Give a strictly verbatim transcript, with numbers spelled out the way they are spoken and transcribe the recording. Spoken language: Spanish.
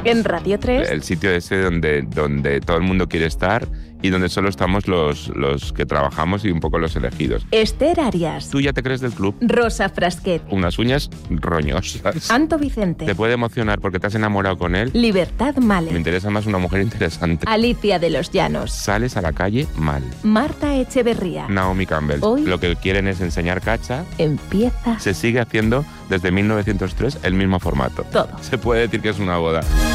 En Radio tres. El sitio ese donde, donde todo el mundo quiere estar y donde solo estamos los, los que trabajamos y un poco los elegidos. Esther Arias. ¿Tú ya te crees del club? Rosa Frasquet. Unas uñas roñosas. Anto Vicente. ¿Te puede emocionar porque te has enamorado con él? Libertad Me Male. interesa más una mujer interesante. Alicia de los Llanos. Sales a la calle mal. Marta Echeverría. Naomi Campbell. Hoy- Lo que quieren es enseñar cacha. Empieza Se sigue haciendo desde mil novecientos tres el mismo formato. todo. Se puede decir que es una boda.